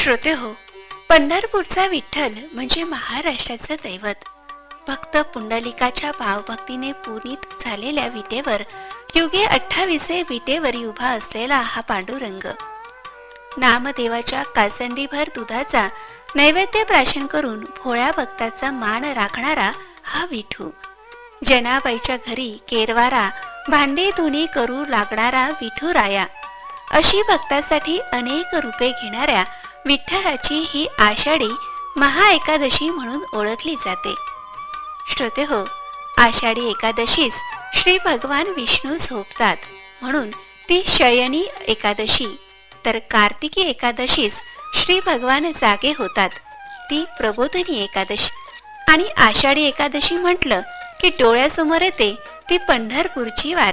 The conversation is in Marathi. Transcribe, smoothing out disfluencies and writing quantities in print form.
श्रोते हो, पंढरपूरचा विठ्ठल म्हणजे महाराष्ट्राचं दैवत. भक्त पुंडलिकाच्या भावभक्तीने पुनीत झालेल्या विटेवर युगे 28 विटेवरी उभा असलेला हा पांडुरंग. नामदेवाच्या कासंडीभर दुधाचा नैवेद्य प्राशन करून भोळ्या भक्ताचा मान राखणारा हा विठू. जनाबाईच्या घरी केरवारा भांडी धुणी करू लागणारा विठुराया. अशी भक्तासाठी अनेक रूपे घेणाऱ्या विठ्ठलाची ही आषाढी महाएकादशी म्हणून ओळखली जाते. श्रोते हो, आषाढी एकादशीस श्री भगवान विष्णू झोपतात म्हणून ती शयनी एकादशी, तर कार्तिकी एकादशीस श्री भगवान जागे होतात ती प्रबोधिनी एकादशी. आणि आषाढी एकादशी म्हटलं की डोळ्यासमोर येते ती पंढरपूरची वारी.